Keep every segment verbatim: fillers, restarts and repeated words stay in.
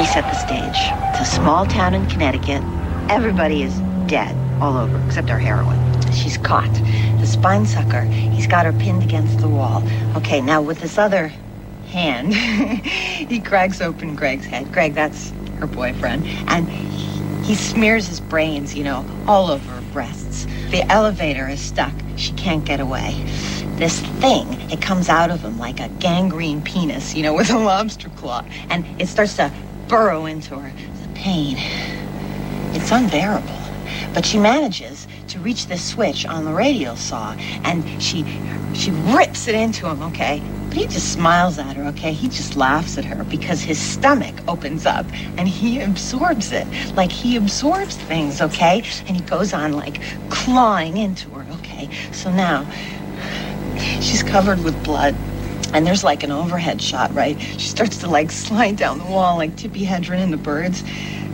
me set the stage. It's a small town in Connecticut. Everybody is dead all over, except our heroine. She's caught. The spine sucker, he's got her pinned against the wall. Okay, now with this other hand, he cracks open Greg's head. Greg, that's her boyfriend. And he smears his brains, you know, all over her breasts. The elevator is stuck. She can't get away. This thing, it comes out of him like a gangrene penis, you know, with a lobster claw. And it starts to burrow into her. The pain, it's unbearable. But she manages to reach this switch on the radial saw, and she she rips it into him, okay? But he just smiles at her, okay? He just laughs at her because his stomach opens up and he absorbs it. Like he absorbs things, okay? And he goes on like clawing into her, okay? So now she's covered with blood. And there's like an overhead shot, right? She starts to like slide down the wall like Tippi Hedren in The Birds.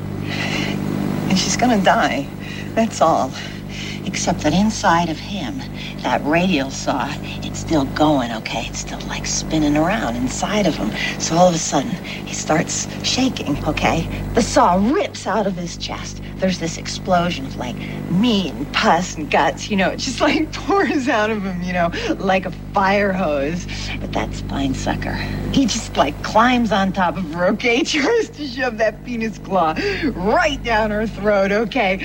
And she's gonna die. That's all. Except that inside of him, that radial saw, it's still going, okay? It's still like spinning around inside of him. So all of a sudden, he starts shaking, okay? The saw rips out of his chest. There's this explosion of like meat and pus and guts, you know, it just like pours out of him, you know, like a fire hose. But that spine sucker, he just like climbs on top of her, okay? Tries to shove that penis claw right down her throat, okay?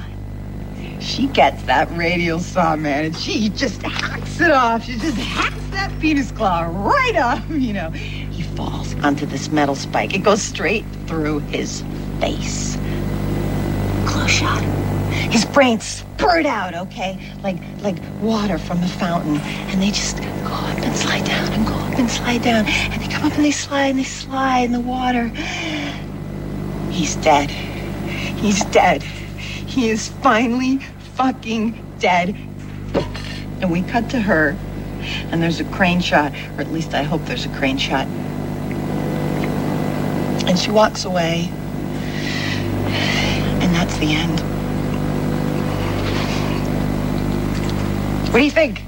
She gets that radial saw, man, and she just hacks it off. She just hacks that penis claw right off, you know. He falls onto this metal spike. It goes straight through his face. Close shot. His brains spurt out, okay? Like like water from a fountain. And they just go up and slide down and go up and slide down. And they come up and they slide and they slide in the water. He's dead. He's dead. He is finally fucking dead. And we cut to her, and there's a crane shot, or at least I hope there's a crane shot. And she walks away, and that's the end. What do you think?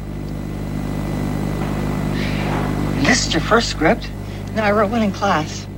This is your first script? No, I wrote one in class.